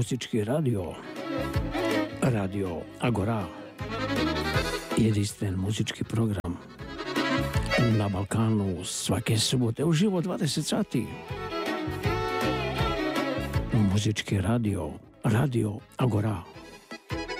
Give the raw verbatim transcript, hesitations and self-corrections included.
Muzički radio, Radio Agora, jedinstven muzički program na Balkanu svake subote uživo dvadeset sati. Muzički radio, Radio Agora.